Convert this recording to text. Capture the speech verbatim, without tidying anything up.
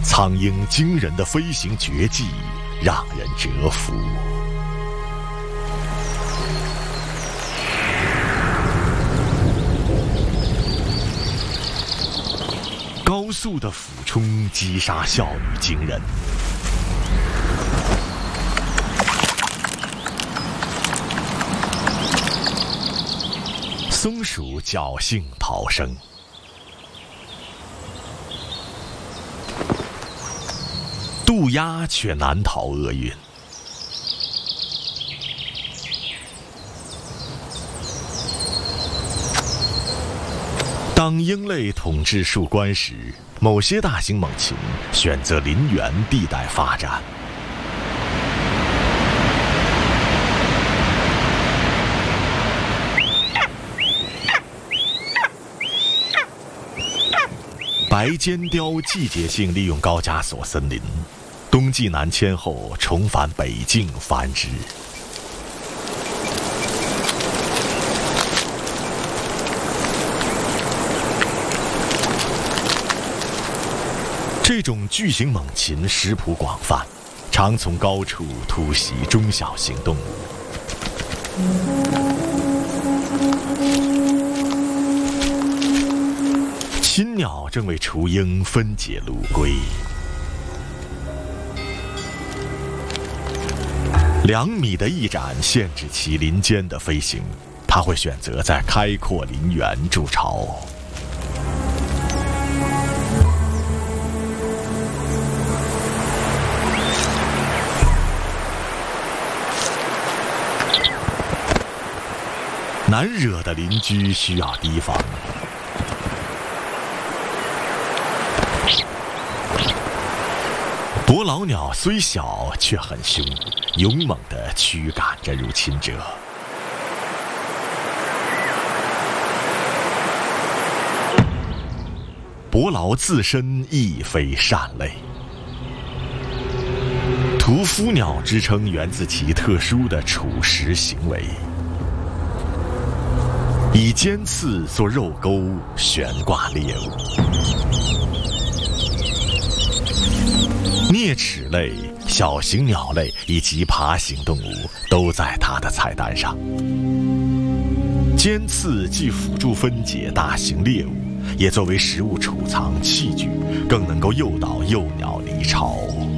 苍鹰惊人的飞行绝技让人折服。高速的俯冲击杀效率惊人，松鼠侥幸逃生，渡鸦却难逃厄运。当鹰类统治树冠时，某些大型猛禽选择林园地带发展。白尖雕季节性利用高加索森林，冬季南迁后重返北境繁殖。这种巨型猛禽食谱广泛，常从高处突袭中小型动物。亲鸟正为雏鹰分解陆龟。两米的翼展限制其林间的飞行，它会选择在开阔林园筑巢。难惹的邻居需要提防。伯劳鸟虽小却很凶，勇猛地驱赶着入侵者。伯劳自身亦非善类，屠夫鸟之称源自其特殊的储食行为。以尖刺做肉钩，悬挂猎物。啮齿类、小型鸟类以及爬行动物都在它的菜单上。尖刺既辅助分解大型猎物，也作为食物储藏器具，更能够诱导幼鸟离巢。